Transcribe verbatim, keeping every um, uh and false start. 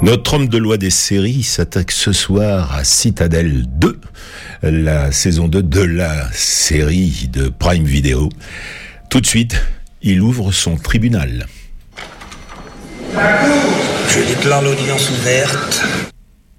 Notre homme de loi des séries s'attaque ce soir à Citadel deux, la saison deux de la série de Prime Video. Tout de suite, il ouvre son tribunal. Je déclare l'audience ouverte.